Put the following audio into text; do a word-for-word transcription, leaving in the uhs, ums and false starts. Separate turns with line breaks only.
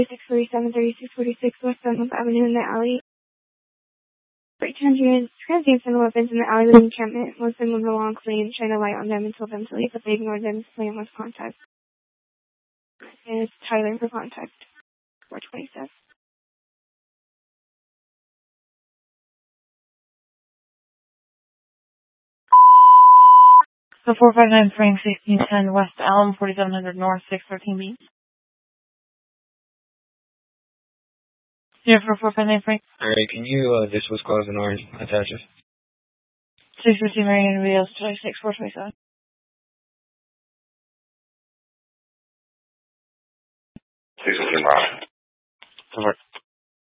six forty-seven, thirty-six forty-six West Dunlop Avenue in the alley. Right transients, transients and weapons in the alley with encampment. Most of them move along clean, shine a light on them and told them to leave, but they ignored them, slam with contact. And it's Tyler for contact. four twenty-seven.
So four five nine Frank, sixteen ten West Elm, forty-seven hundred North, six thirteen B. zero four four five nine Frank.
Alright, can you, uh, disclose an orange attaches?
six fifty Marion Wheels, twenty-six four twenty-seven.
six fifty Marion.